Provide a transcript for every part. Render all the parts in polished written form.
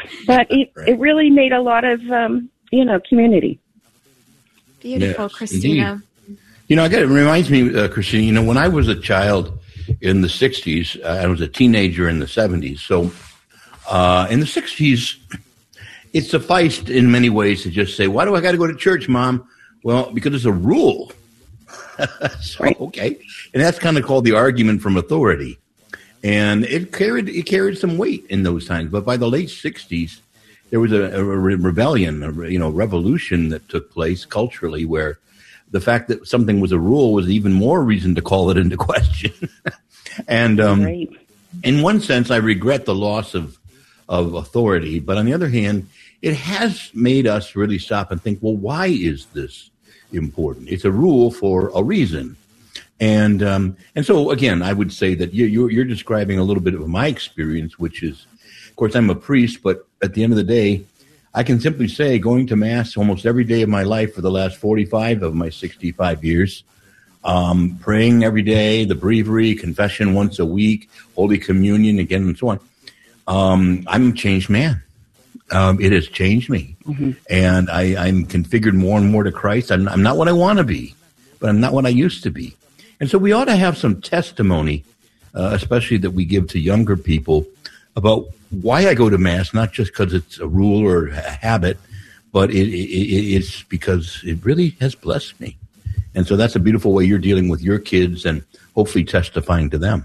But it really made a lot of, community. Beautiful, yes, Christina. Indeed. It reminds me, Christina, when I was a child in the 60s, I was a teenager in the 70s. So in the 60s, it sufficed in many ways to just say, why do I got to go to church, Mom? Well, because it's a rule. Okay. And that's kind of called the argument from authority. And it carried some weight in those times. But by the late 60s, there was a rebellion, revolution that took place culturally, where the fact that something was a rule was even more reason to call it into question. And in one sense, I regret the loss of authority. But on the other hand, it has made us really stop and think, well, why is this important? It's a rule for a reason. And so, again, I would say that you're describing a little bit of my experience, which is, of course, I'm a priest, but at the end of the day, I can simply say going to Mass almost every day of my life for the last 45 of my 65 years, praying every day, the breviary, confession once a week, Holy Communion again, and so on. I'm a changed man. It has changed me. Mm-hmm. And I'm configured more and more to Christ. I'm not what I want to be, but I'm not what I used to be. And so we ought to have some testimony, especially that we give to younger people, about why I go to Mass, not just because it's a rule or a habit, but it's because it really has blessed me. And so that's a beautiful way you're dealing with your kids and hopefully testifying to them.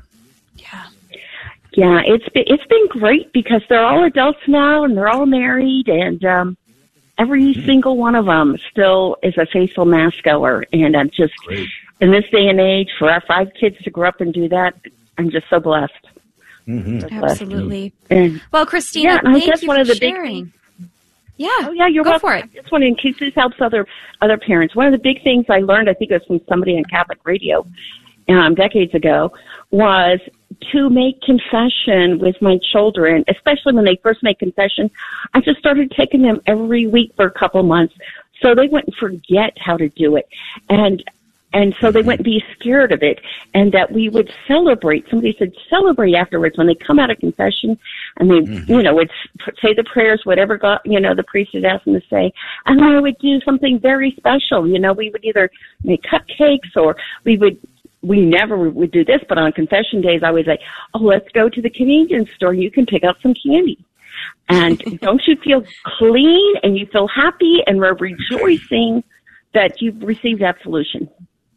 Yeah, it's been great because they're all adults now and they're all married, and every single one of them still is a faithful Mass goer. And I'm just, in this day and age, for our 5 kids to grow up and do that, I'm just so blessed. Mm-hmm. So Absolutely. And, well, Christina, thank you one for of the sharing. Yeah. Oh, yeah, you're welcome. For it. I just want to, in case this helps other parents, one of the big things I learned, I think it was from somebody on Catholic radio decades ago, was to make confession with my children, especially when they first make confession. I just started taking them every week for a couple months so they wouldn't forget how to do it. And so they wouldn't be scared of it, and that we would celebrate. Somebody said celebrate afterwards when they come out of confession, and they, would say the prayers, whatever God, the priest had asked them to say, and then I would do something very special. We would either make cupcakes, or we never would do this, but on confession days, I would say, oh, let's go to the convenience store. You can pick up some candy. And don't you feel clean, and you feel happy, and we're rejoicing that you've received absolution.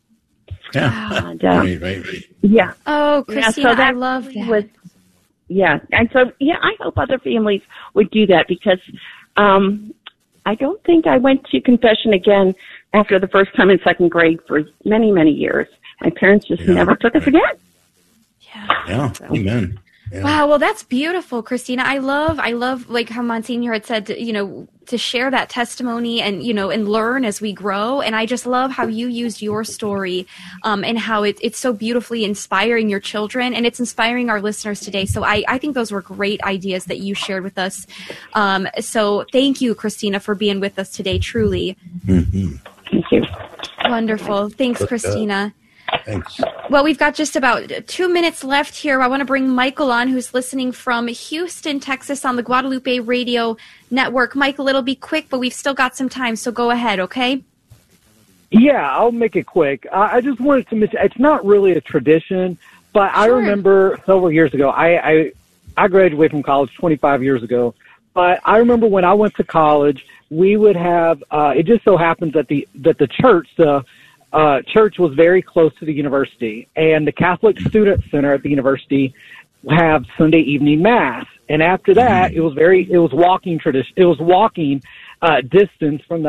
Yeah. And, right. Yeah. Oh, Christina, so I love that. And so, I hope other families would do that, because I don't think I went to confession again after the first time in second grade for many, many years. My parents just never took us again. Yeah. Amen. Yeah. Wow, well, that's beautiful, Christina. I love like how Monsignor had said, to share that testimony and, and learn as we grow. And I just love how you used your story and how it's so beautifully inspiring your children, and it's inspiring our listeners today. So I think those were great ideas that you shared with us. So thank you, Christina, for being with us today, truly. Mm-hmm. Thank you. Wonderful. Thanks, Christina. Thanks. Well, we've got just about 2 minutes left here. I want to bring Michael on, who's listening from Houston, Texas on the Guadalupe Radio Network. Michael, it'll be quick, but we've still got some time, so go ahead, okay? Yeah, I'll make it quick. I just wanted to mention, it's not really a tradition, but I remember several years ago, I graduated from college 25 years ago, but I remember when I went to college, we would have, it just so happens that the church, church was very close to the university, and the Catholic Student Center at the university have Sunday evening Mass. And after that, it was walking tradition. It was walking distance from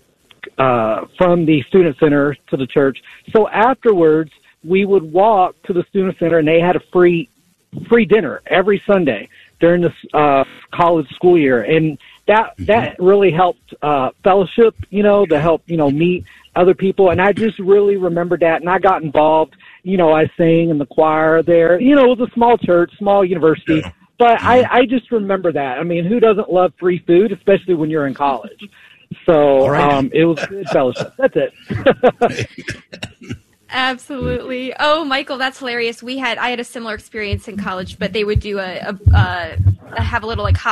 the student center to the church. So afterwards, we would walk to the student center, and they had a free dinner every Sunday during the college school year, and that really helped fellowship. To help meet other people. And I just really remember that. And I got involved, I sang in the choir there. It was a small church, small university. Yeah. But I just remember that. I mean, who doesn't love free food, especially when you're in college? So it was good fellowship. That's it. Absolutely. Oh, Michael, that's hilarious. I had a similar experience in college, but they would do have a little like